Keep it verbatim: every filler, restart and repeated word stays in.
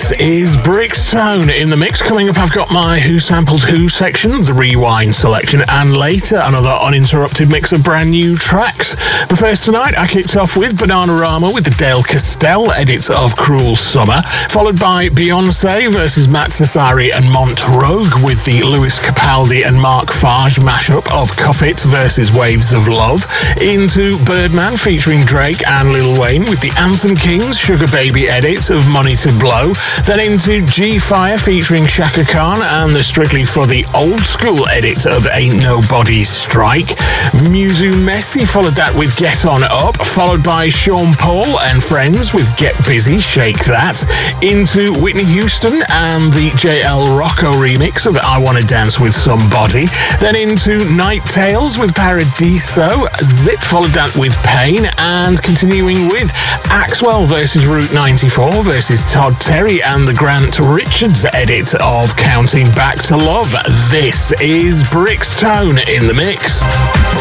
This is Brixtone in the mix. Coming up, I've got my Who Sampled Who section, the Rewind selection, and later another uninterrupted mix of brand new tracks. But first tonight, I kicked off with Bananarama with the Dale Castell edit of Cruel Summer, followed by Beyonce versus Matt Cesari and Montrogue with the Lewis Capaldi and Mark Farge mashup of Cuff It versus Waves of Love, into Birdman featuring Drake and Lil Wayne with the Anthem Kings Sugar Baby edit of Money to Blow, then into G-Fire featuring Shaka Khan and the Strictly for the Old School edit of Ain't Nobody's Strike. Musu Messi followed that with Get On Up, followed by Sean Paul and Friends with Get Busy, Shake That, into Whitney Houston and the J L Rocco remix of I Wanna Dance With Somebody, then into Night Tales with Paradiso, Zip followed that with Pain, and continuing with Axwell versus Route ninety-four versus Todd Terry and the Grant Richards edit of Counting Back to Love. This is Brixtone in the mix.